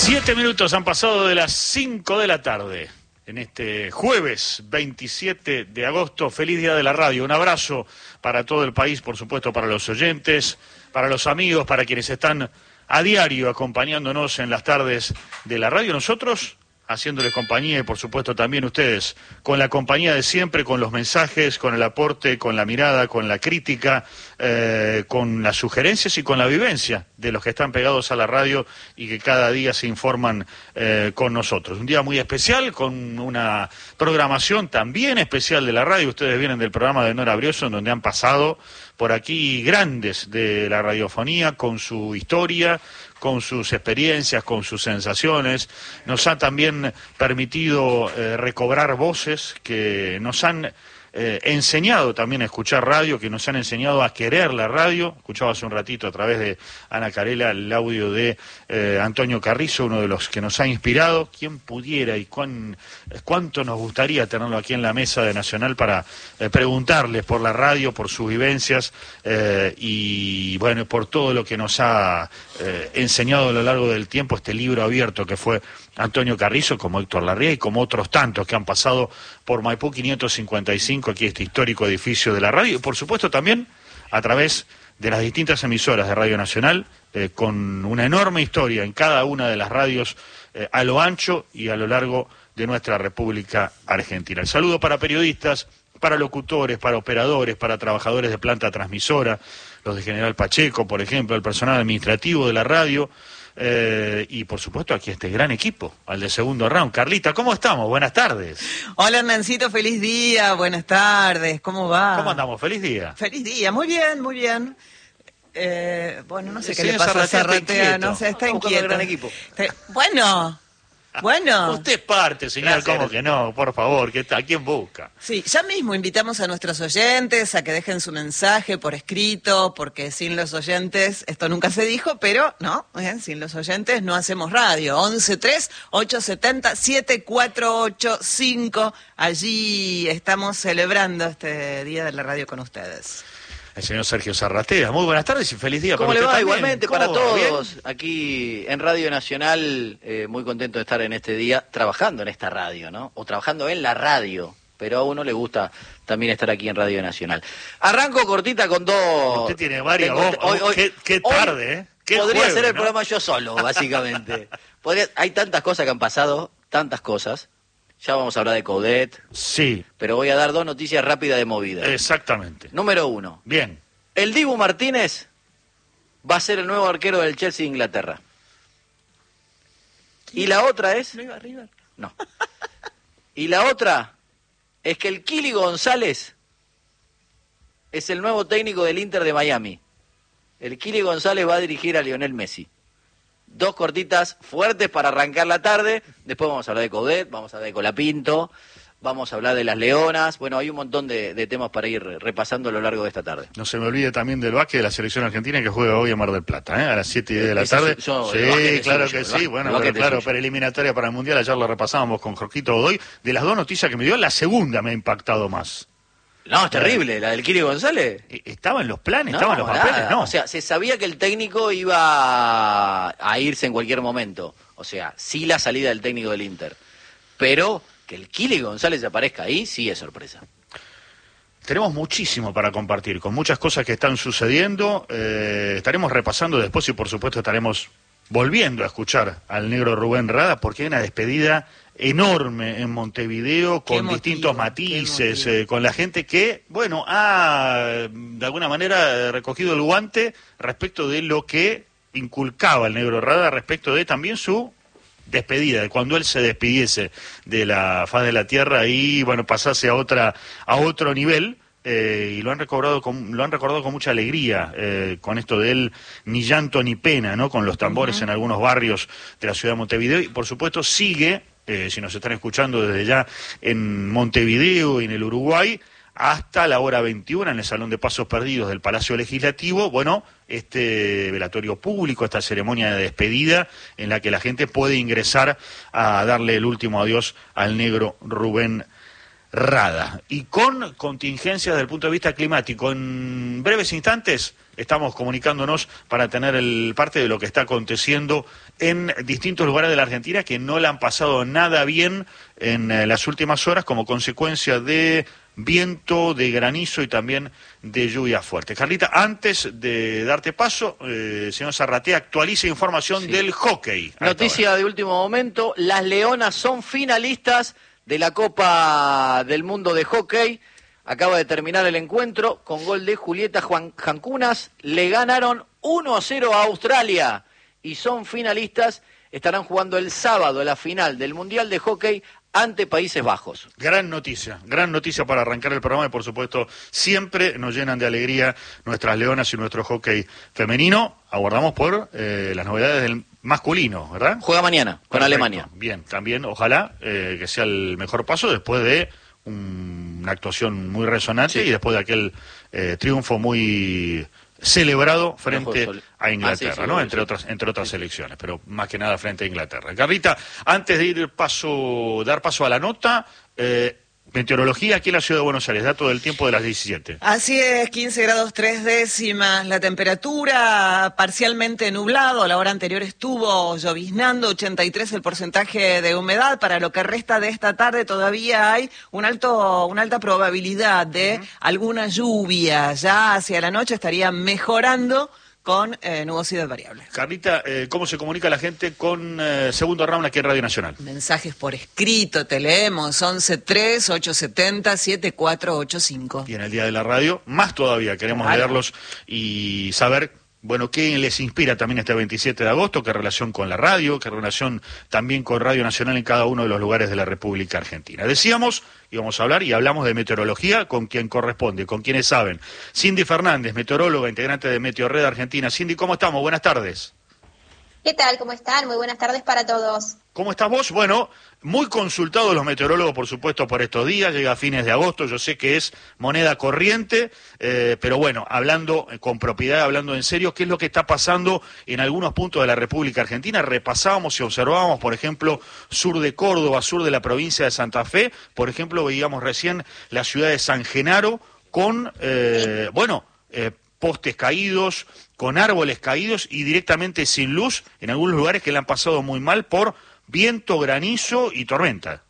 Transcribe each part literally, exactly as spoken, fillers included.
Siete minutos han pasado de las cinco de la tarde. En este jueves veintisiete de agosto, feliz día de la radio. Un abrazo para todo el país, por supuesto, para los oyentes, para los amigos, para quienes están a diario acompañándonos en las tardes de la radio. Nosotros haciéndoles compañía y, por supuesto, también ustedes, con la compañía de siempre, con los mensajes, con el aporte, con la mirada, con la crítica, eh, con las sugerencias y con la vivencia de los que están pegados a la radio y que cada día se informan eh, con nosotros. Un día muy especial, con una programación también especial de la radio. Ustedes vienen del programa de Nora Brioso, en donde han pasado por aquí grandes de la radiofonía, con su historia, con sus experiencias, con sus sensaciones. Nos ha también permitido eh, recobrar voces que nos han eh, enseñado también a escuchar radio, que nos han enseñado a querer la radio. Escuchaba hace un ratito a través de Ana Carela el audio de eh, Antonio Carrizo, uno de los que nos ha inspirado. ¿Quién pudiera y cuán, cuánto nos gustaría tenerlo aquí en la mesa de Nacional para eh, preguntarles por la radio, por sus vivencias eh, y bueno, por todo lo que nos ha eh, enseñado a lo largo del tiempo este libro abierto que fue Antonio Carrizo, como Héctor Larrea y como otros tantos que han pasado por Maipú quinientos cincuenta y cinco, aquí este histórico edificio de la radio, y por supuesto también a través de las distintas emisoras de Radio Nacional, eh, con una enorme historia en cada una de las radios eh, a lo ancho y a lo largo de nuestra República Argentina. El saludo para periodistas, para locutores, para operadores, para trabajadores de planta transmisora, los de General Pacheco, por ejemplo, el personal administrativo de la radio, Eh, y por supuesto aquí este gran equipo, al de segundo round. Carlita, ¿cómo estamos? Buenas tardes. Hola Hernancito, feliz día, buenas tardes, ¿cómo va? ¿Cómo andamos? Feliz día. Feliz día, muy bien, muy bien. Eh, bueno, no sé El qué le señor pasa a Zarratea está Zarratea, inquieto. no sé, está Buscando inquieto. gran equipo. Te- Bueno, bueno. Usted es parte, señor, Gracias. ¿cómo que no? Por favor, ¿qué está? ¿A quién busca? Sí, ya mismo invitamos a nuestros oyentes a que dejen su mensaje por escrito, porque sin los oyentes, esto nunca se dijo, pero no, ¿eh? Sin los oyentes no hacemos radio. once tres ocho siete cero siete cuatro ocho cinco, allí estamos celebrando este día de la radio con ustedes. El señor Sergio Zarratea. Muy buenas tardes y feliz día ¿Cómo para le usted va? también. Igualmente, ¿Cómo para va? todos. ¿Bien? Aquí en Radio Nacional, eh, muy contento de estar en este día, trabajando en esta radio, ¿no? O trabajando en la radio, pero a uno le gusta también estar aquí en Radio Nacional. Arranco cortita con dos... Usted tiene varias Tengo- voz- hoy- hoy- qué- qué hoy tarde, ¿eh? Qué podría jueves, hacer el ¿no? programa yo solo, básicamente. Podría- hay tantas cosas que han pasado, tantas cosas. Ya vamos a hablar de Coudet, Sí, pero voy a dar dos noticias rápidas de movida. exactamente. Número uno. Bien. El Dibu Martínez va a ser el nuevo arquero del Chelsea de Inglaterra. Y la otra es... ¿No iba arriba? No. Y la otra es que el Kili González es el nuevo técnico del Inter de Miami. El Kili González va a dirigir a Lionel Messi. Dos cortitas fuertes para arrancar la tarde. Después vamos a hablar de Coudet, vamos a hablar de Colapinto, vamos a hablar de las Leonas. Bueno, hay un montón de, de temas para ir repasando a lo largo de esta tarde. No se me olvide también del básquet de la selección argentina que juega hoy en Mar del Plata, ¿eh? A las siete y diez de la Ese tarde. es- yo- el básquet Sí, es claro suyo, que el sí. básquet- Bueno, el pero básquet es claro, suyo. para eliminatoria para el Mundial, ayer lo repasábamos con Jorgito Godoy. De las dos noticias que me dio, la segunda me ha impactado más. No, es terrible, la del Kili González. Eh, ¿Estaba en los planes? ¿Estaba en los nada. papeles? No. O sea, se sabía que el técnico iba a irse en cualquier momento. O sea, sí la salida del técnico del Inter. Pero que el Kili González aparezca ahí, sí es sorpresa. Tenemos muchísimo para compartir, con muchas cosas que están sucediendo. Eh, estaremos repasando después y por supuesto estaremos volviendo a escuchar al negro Rubén Rada, porque hay una despedida enorme en Montevideo, Qué con motivo, distintos qué matices, motivo. eh, con la gente que, bueno, ha de alguna manera eh, recogido el guante respecto de lo que inculcaba el negro Rada, respecto de también su despedida, de cuando él se despidiese de la faz de la tierra y bueno, pasase a otra, a otro nivel. Eh, y lo han recordado con, lo han recordado con mucha alegría, eh, con esto de él, ni llanto ni pena, ¿no? Con los tambores uh-huh. en algunos barrios de la ciudad de Montevideo, y por supuesto sigue, eh, si nos están escuchando desde ya en Montevideo y en el Uruguay, hasta la hora veintiuna en el Salón de Pasos Perdidos del Palacio Legislativo, bueno, este velatorio público, esta ceremonia de despedida en la que la gente puede ingresar a darle el último adiós al negro Rubén Rada y con contingencias desde el punto de vista climático. En breves instantes estamos comunicándonos para tener el parte de lo que está aconteciendo en distintos lugares de la Argentina que no le han pasado nada bien en eh, las últimas horas como consecuencia de viento, de granizo y también de lluvia fuerte. Carlita, antes de darte paso, eh, señor Zarratea, actualiza información sí. del hockey. Noticia de último momento, las Leonas son finalistas de la Copa del Mundo de Hockey. Acaba de terminar el encuentro con gol de Julieta Juan Jancunas. Le ganaron uno a cero a Australia y son finalistas. Estarán jugando el sábado la final del Mundial de Hockey ante Países Bajos. Gran noticia, gran noticia para arrancar el programa y por supuesto siempre nos llenan de alegría nuestras leonas y nuestro hockey femenino. Aguardamos por eh, las novedades del masculino, ¿verdad? Juega mañana con Perfecto. Alemania. Bien, también ojalá eh, que sea el mejor paso después de un, una actuación muy resonante sí. y después de aquel eh, triunfo muy celebrado frente a Inglaterra, ah, sí, sí, ¿no? Sí, entre sí. otras entre otras sí. selecciones, pero más que nada frente a Inglaterra. Carlita, antes de ir paso dar paso a la nota, eh, meteorología aquí en la ciudad de Buenos Aires, dato del tiempo de las diecisiete. Así es, quince grados tres décimas, la temperatura parcialmente nublado, a la hora anterior estuvo lloviznando, ochenta y tres el porcentaje de humedad, para lo que resta de esta tarde todavía hay un alto, una alta probabilidad de uh-huh. alguna lluvia, ya hacia la noche estaría mejorando con eh, nubosidad variable. Carlita, eh, ¿cómo se comunica la gente con eh, Segundo Round aquí en Radio Nacional? Mensajes por escrito, te leemos, once tres, ochocientos setenta, setenta y cuatro ochenta y cinco. Y en el Día de la Radio, más todavía, queremos claro. leerlos y saber, bueno, qué les inspira también este veintisiete de agosto, qué relación con la radio, qué relación también con Radio Nacional en cada uno de los lugares de la República Argentina. Decíamos, íbamos a hablar y hablamos de meteorología con quien corresponde, con quienes saben. Cindy Fernández, meteoróloga, integrante de Meteorred Argentina. Cindy, ¿cómo estamos? Buenas tardes. ¿Qué tal? ¿Cómo están? Muy buenas tardes para todos. ¿Cómo estás vos? Bueno, muy consultados los meteorólogos, por supuesto, por estos días. Llega a fines de agosto, yo sé que es moneda corriente, eh, pero bueno, hablando con propiedad, hablando en serio, ¿qué es lo que está pasando en algunos puntos de la República Argentina? Repasábamos y observábamos, por ejemplo, sur de Córdoba, sur de la provincia de Santa Fe. Por ejemplo, veíamos recién la ciudad de San Genaro con, eh, bueno, eh, postes caídos, con árboles caídos y directamente sin luz en algunos lugares que le han pasado muy mal por viento, granizo y tormenta.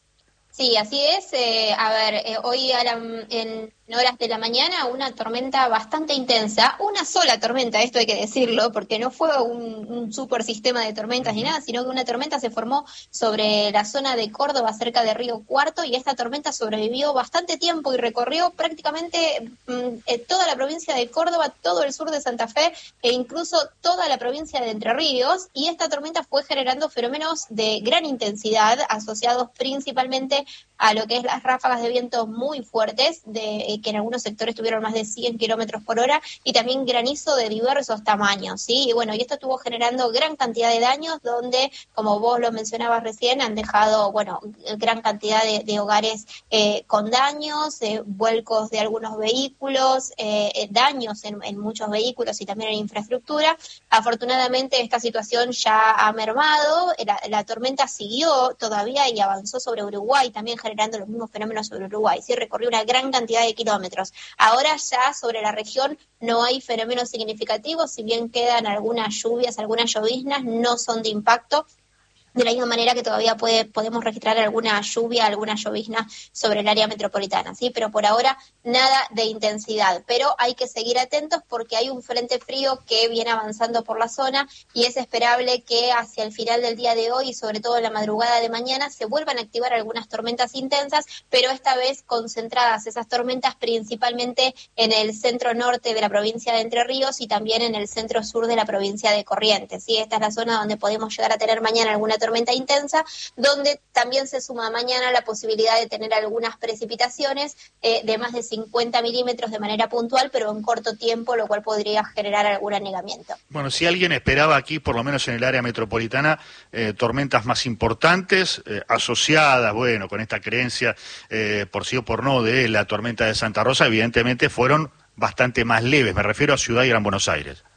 Sí, así es. Eh, a ver, eh, hoy a la, en horas de la mañana una tormenta bastante intensa, una sola tormenta, esto hay que decirlo, porque no fue un, un super sistema de tormentas ni nada, sino que una tormenta se formó sobre la zona de Córdoba, cerca de Río Cuarto, y esta tormenta sobrevivió bastante tiempo y recorrió prácticamente mm, eh, toda la provincia de Córdoba, todo el sur de Santa Fe e incluso toda la provincia de Entre Ríos, y esta tormenta fue generando fenómenos de gran intensidad asociados principalmente a lo que es las ráfagas de viento muy fuertes, de que en algunos sectores tuvieron más de cien kilómetros por hora, y también granizo de diversos tamaños, ¿sí? Y bueno, y esto estuvo generando gran cantidad de daños, donde, como vos lo mencionabas recién, han dejado, bueno, gran cantidad de, de hogares eh, con daños, eh, vuelcos de algunos vehículos, eh, eh, daños en, en muchos vehículos y también en infraestructura. Afortunadamente esta situación ya ha mermado, la, la tormenta siguió todavía y avanzó sobre Uruguay, también generando los mismos fenómenos sobre Uruguay, ¿sí? Recorrió una gran cantidad de kilómetros. Ahora ya sobre la región no hay fenómenos significativos, si bien quedan algunas lluvias, algunas lloviznas, no son de impacto. De la misma manera que todavía puede, podemos registrar alguna lluvia, alguna llovizna sobre el área metropolitana, ¿sí? Pero por ahora nada de intensidad. Pero hay que seguir atentos porque hay un frente frío que viene avanzando por la zona y es esperable que hacia el final del día de hoy y sobre todo en la madrugada de mañana se vuelvan a activar algunas tormentas intensas, pero esta vez concentradas esas tormentas principalmente en el centro norte de la provincia de Entre Ríos y también en el centro sur de la provincia de Corrientes, ¿sí? Esta es la zona donde podemos llegar a tener mañana alguna tormenta tormenta intensa, donde también se suma mañana la posibilidad de tener algunas precipitaciones eh, de más de cincuenta milímetros de manera puntual, pero en corto tiempo, lo cual podría generar algún anegamiento. Bueno, si alguien esperaba aquí, por lo menos en el área metropolitana, eh, tormentas más importantes, eh, asociadas, bueno, con esta creencia, eh, por sí o por no, de la tormenta de Santa Rosa, evidentemente fueron bastante más leves, me refiero a Ciudad y Gran Buenos Aires.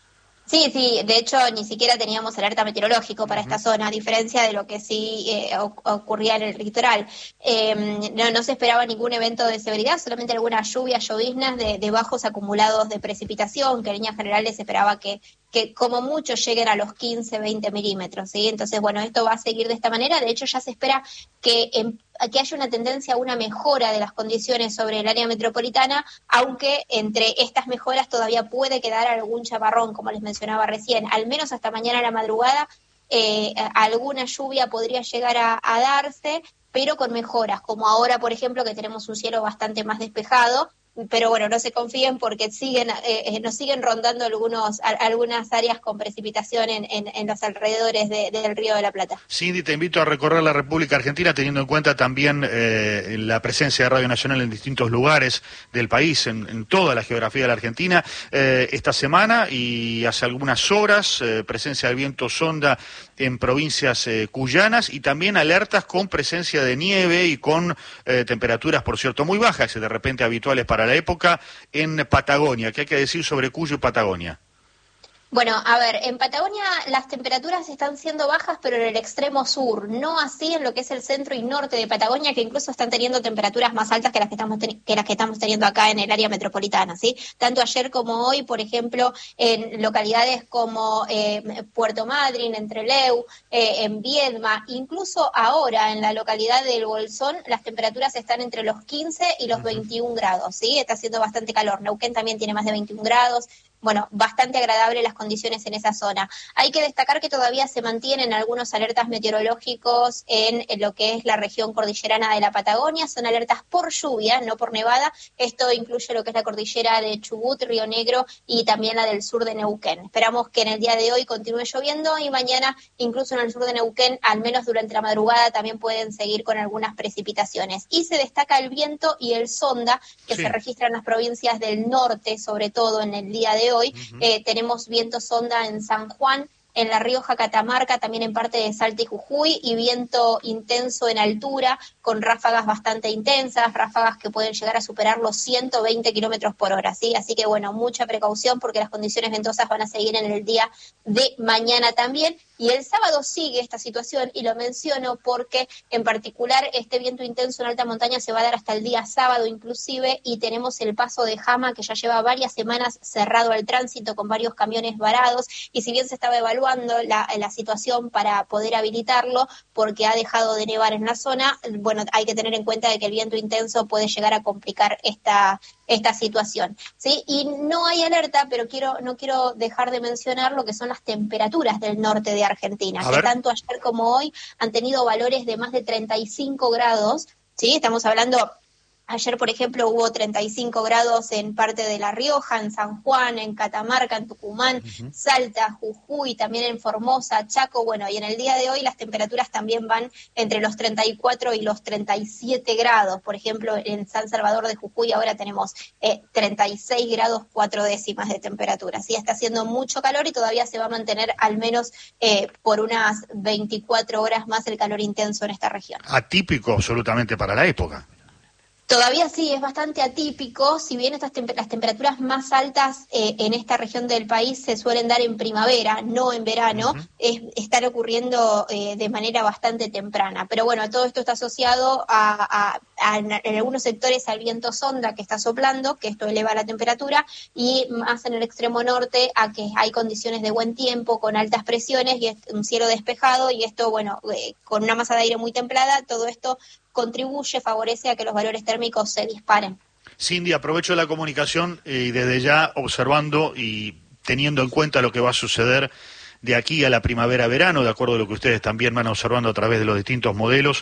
Sí, sí, de hecho ni siquiera teníamos alerta meteorológico para uh-huh. esta zona, a diferencia de lo que sí eh, ocurría en el litoral. Eh, no, no se esperaba ningún evento de severidad, solamente algunas lluvias, lloviznas de, de bajos acumulados de precipitación, que en líneas generales se esperaba que, que como mucho lleguen a los quince, veinte milímetros, ¿sí? Entonces, bueno, esto va a seguir de esta manera. De hecho, ya se espera que, en, que haya una tendencia a una mejora de las condiciones sobre el área metropolitana, aunque entre estas mejoras todavía puede quedar algún chaparrón, como les mencionaba recién. Al menos hasta mañana a la madrugada, eh, alguna lluvia podría llegar a, a darse, pero con mejoras, como ahora, por ejemplo, que tenemos un cielo bastante más despejado. Pero bueno, no se confíen porque siguen eh, nos siguen rondando algunos a, algunas áreas con precipitación en, en, en los alrededores de, del Río de la Plata. Cindy, te invito a recorrer la República Argentina teniendo en cuenta también eh, la presencia de Radio Nacional en distintos lugares del país, en, en toda la geografía de la Argentina. Eh, esta semana y hace algunas horas, eh, presencia del viento sonda en provincias eh, cuyanas y también alertas con presencia de nieve y con eh, temperaturas, por cierto, muy bajas, de repente habituales para la época en Patagonia. ¿Qué hay que decir sobre Cuyo y Patagonia? Bueno, a ver, en Patagonia las temperaturas están siendo bajas, pero en el extremo sur, no así en lo que es el centro y norte de Patagonia, que incluso están teniendo temperaturas más altas que las que estamos ten- que las que estamos teniendo acá en el área metropolitana, ¿sí? Tanto ayer como hoy, por ejemplo, en localidades como eh, Puerto Madryn, en Trelew, eh, en Viedma, incluso ahora en la localidad del Bolsón, las temperaturas están entre los quince y los veintiún grados, ¿sí? Está haciendo bastante calor. Neuquén también tiene más de veintiún grados. Bueno, bastante agradable las condiciones en esa zona. Hay que destacar que todavía se mantienen algunos alertas meteorológicos en, en lo que es la región cordillerana de la Patagonia. Son alertas por lluvia, no por nevada. Esto incluye lo que es la cordillera de Chubut, Río Negro y también la del sur de Neuquén. Esperamos que en el día de hoy continúe lloviendo y mañana, incluso en el sur de Neuquén, al menos durante la madrugada, también pueden seguir con algunas precipitaciones. Y se destaca el viento y el sonda que sí se registran en las provincias del norte, sobre todo en el día de hoy. Uh-huh. Eh, tenemos viento sonda en San Juan, en La Rioja, Catamarca, también en parte de Salta y Jujuy, y viento intenso en altura, con ráfagas bastante intensas, ráfagas que pueden llegar a superar los ciento veinte kilómetros por hora, ¿sí? Así que, bueno, mucha precaución porque las condiciones ventosas van a seguir en el día de mañana también. Y el sábado sigue esta situación, y lo menciono porque, en particular, este viento intenso en alta montaña se va a dar hasta el día sábado inclusive, y tenemos el paso de Jama, que ya lleva varias semanas cerrado al tránsito con varios camiones varados, y si bien se estaba evaluando La, la situación para poder habilitarlo porque ha dejado de nevar en la zona, bueno, hay que tener en cuenta de que el viento intenso puede llegar a complicar esta esta situación, ¿sí? Y no hay alerta, pero quiero no quiero dejar de mencionar lo que son las temperaturas del norte de Argentina, que tanto ayer como hoy han tenido valores de más de treinta y cinco grados, ¿sí? Estamos hablando... Ayer, por ejemplo, hubo treinta y cinco grados en parte de La Rioja, en San Juan, en Catamarca, en Tucumán, uh-huh. Salta, Jujuy, también en Formosa, Chaco. Bueno, y en el día de hoy las temperaturas también van entre los treinta y cuatro y los treinta y siete grados. Por ejemplo, en San Salvador de Jujuy ahora tenemos eh, treinta y seis grados cuatro décimas de temperatura. Sí, está haciendo mucho calor y todavía se va a mantener al menos eh, por unas veinticuatro horas más el calor intenso en esta región. Atípico absolutamente para la época. Todavía sí, es bastante atípico, si bien estas tem- las temperaturas más altas eh, en esta región del país se suelen dar en primavera, no en verano, uh-huh. es, están ocurriendo eh, de manera bastante temprana. Pero bueno, todo esto está asociado a, a, a en, en algunos sectores al viento sonda que está soplando, que esto eleva la temperatura, y más en el extremo norte a que hay condiciones de buen tiempo, con altas presiones y un cielo despejado, y esto, bueno, eh, con una masa de aire muy templada, todo esto contribuye, favorece a que los valores térmicos se disparen. Cindy, aprovecho la comunicación y desde ya observando y teniendo en cuenta lo que va a suceder de aquí a la primavera-verano, de acuerdo a lo que ustedes también van observando a través de los distintos modelos.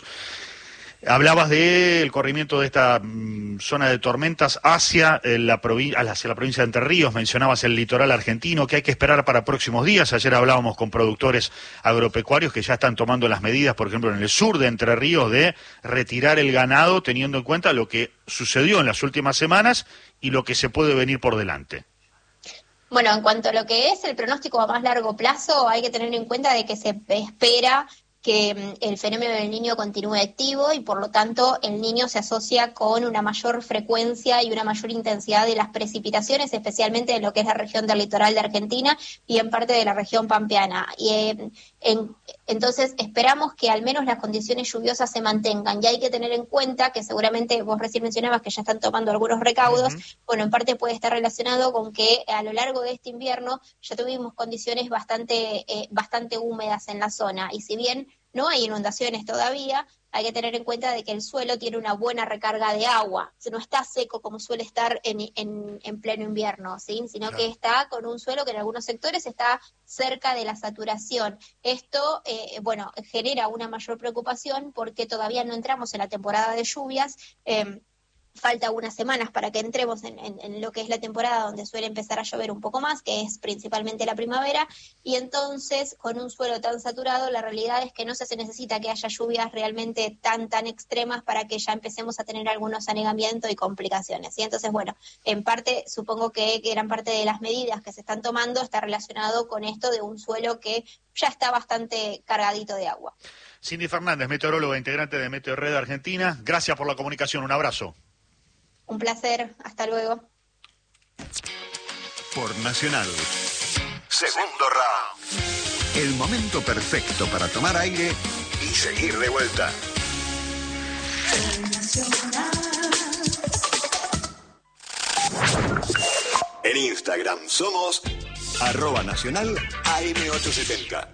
Hablabas del corrimiento de esta mm, zona de tormentas hacia, eh, la provi- hacia la provincia de Entre Ríos, mencionabas el litoral argentino, que hay que esperar para próximos días. Ayer hablábamos con productores agropecuarios que ya están tomando las medidas, por ejemplo, en el sur de Entre Ríos, de retirar el ganado, teniendo en cuenta lo que sucedió en las últimas semanas y lo que se puede venir por delante. Bueno, en cuanto a lo que es el pronóstico a más largo plazo, hay que tener en cuenta de que se espera que mm, el fenómeno del Niño continúe activo y por lo tanto el Niño se asocia con una mayor frecuencia y una mayor intensidad de las precipitaciones, especialmente en lo que es la región del litoral de Argentina y en parte de la región pampeana. Y eh, en, entonces esperamos que al menos las condiciones lluviosas se mantengan, y hay que tener en cuenta que seguramente vos recién mencionabas que ya están tomando algunos recaudos. Uh-huh. Bueno, en parte puede estar relacionado con que a lo largo de este invierno ya tuvimos condiciones bastante, eh, bastante húmedas en la zona, y si bien no hay inundaciones todavía, hay que tener en cuenta de que el suelo tiene una buena recarga de agua, no está seco como suele estar en, en, en pleno invierno, ¿sí? Sino claro. que está con un suelo que en algunos sectores está cerca de la saturación. Esto, eh, bueno, genera una mayor preocupación porque todavía no entramos en la temporada de lluvias. eh, Falta unas semanas para que entremos en, en, en lo que es la temporada donde suele empezar a llover un poco más, que es principalmente la primavera, y entonces con un suelo tan saturado la realidad es que no se necesita que haya lluvias realmente tan tan extremas para que ya empecemos a tener algunos anegamientos y complicaciones. Y entonces, bueno, en parte supongo que gran parte de las medidas que se están tomando está relacionado con esto de un suelo que ya está bastante cargadito de agua. Cindy Fernández, meteoróloga integrante de Meteo Red Argentina, gracias por la comunicación, un abrazo. Un placer, hasta luego. Por Nacional. Segundo round. El momento perfecto para tomar aire y seguir de vuelta. En Instagram somos arroba nacional A M ochocientos setenta.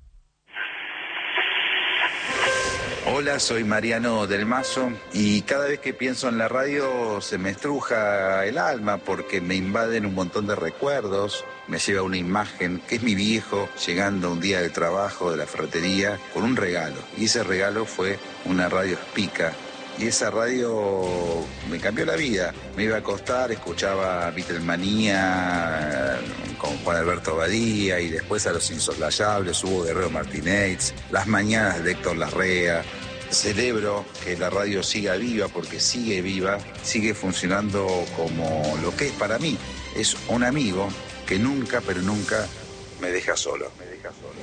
Hola, soy Mariano del Mazo y cada vez que pienso en la radio se me estruja el alma porque me invaden un montón de recuerdos, me lleva una imagen que es mi viejo llegando un día del trabajo de la ferretería con un regalo, y ese regalo fue una radio Spica. Y esa radio me cambió la vida. Me iba a acostar, escuchaba Beatlemanía con Juan Alberto Badía y después a Los Insoslayables, Hugo Guerrero Martínez, Las Mañanas de Héctor Larrea. Celebro que la radio siga viva porque sigue viva, sigue funcionando como lo que es para mí. Es un amigo que nunca, pero nunca me deja solo. Me deja solo.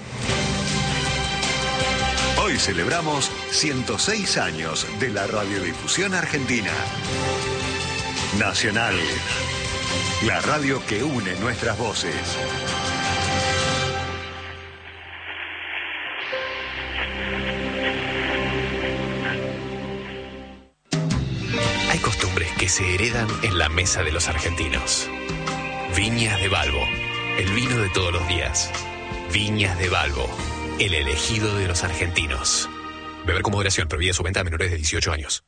Hoy celebramos ciento seis años de la radiodifusión argentina. Nacional, la radio que une nuestras voces. Hay costumbres que se heredan en la mesa de los argentinos. Viñas de Balbo, el vino de todos los días. Viñas de Balbo, el elegido de los argentinos. Beber con moderación, prohibida su venta a menores de dieciocho años.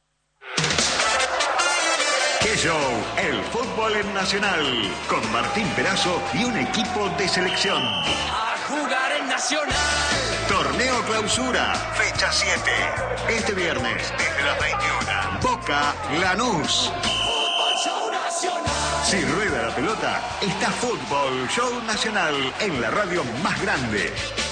¡Qué show! El fútbol en Nacional, con Martín Perazo y un equipo de selección. ¡A jugar en Nacional! Torneo Clausura, fecha siete. Este viernes, desde las veintiuna. Boca Lanús. Fútbol Show Nacional. Si rueda la pelota, está Fútbol Show Nacional en la radio más grande.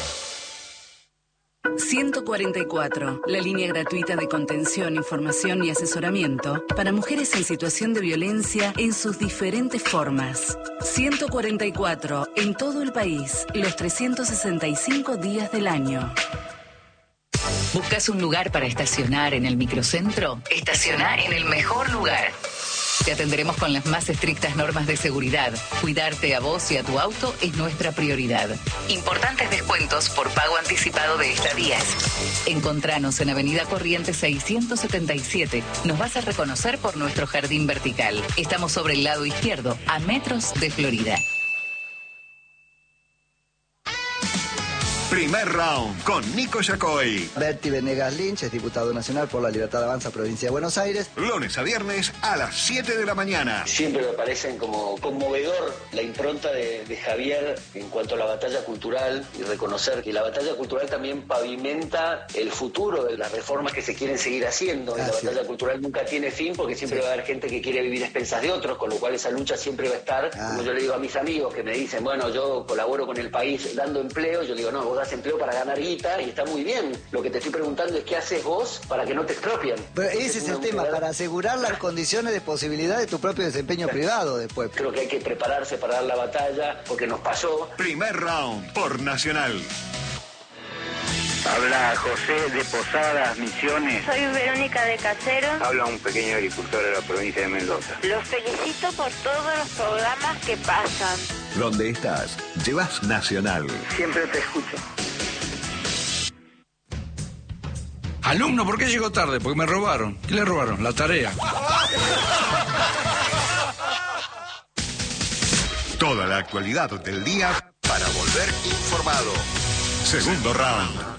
ciento cuarenta y cuatro, la línea gratuita de contención, información y asesoramiento para mujeres en situación de violencia en sus diferentes formas. ciento cuarenta y cuatro, en todo el país, los trescientos sesenta y cinco días del año. ¿Buscas un lugar para estacionar en el microcentro? Estaciona en el mejor lugar. Te atenderemos con las más estrictas normas de seguridad. Cuidarte a vos y a tu auto es nuestra prioridad. Importantes descuentos por pago anticipado de estadías. Encontranos en Avenida Corrientes seiscientos setenta y siete. Nos vas a reconocer por nuestro jardín vertical. Estamos sobre el lado izquierdo, a metros de Florida. Primer round con Nico Yacoy. Berti Venegas Lynch es diputado nacional por la Libertad de Avanza, provincia de Buenos Aires. Lunes a viernes a las siete de la mañana. Siempre me parecen como conmovedor la impronta de, de Javier en cuanto a la batalla cultural y reconocer que la batalla cultural también pavimenta el futuro de las reformas que se quieren seguir haciendo. Y la batalla es. cultural nunca tiene fin porque siempre sí. va a haber gente que quiere vivir a expensas de otros, con lo cual esa lucha siempre va a estar. Ah. Como yo le digo a mis amigos que me dicen, bueno, yo colaboro con el país dando empleo, yo digo, no, vos das empleo para ganar guita y está muy bien. Lo que te estoy preguntando es qué haces vos para que no te expropian. Pero ese es el tema, para asegurar las condiciones de posibilidad de tu propio desempeño privado después. Creo que hay que prepararse para dar la batalla porque nos pasó. Primer round por Nacional. Habla José de Posadas, Misiones. Soy Verónica de Caseros. Habla un pequeño agricultor de la provincia de Mendoza. Los felicito por todos los programas que pasan. Donde estás, llevas Nacional. Siempre te escucho. Alumno, ¿por qué llegó tarde? Porque me robaron. ¿Qué le robaron? La tarea. Toda la actualidad del día para volver informado. Segundo round.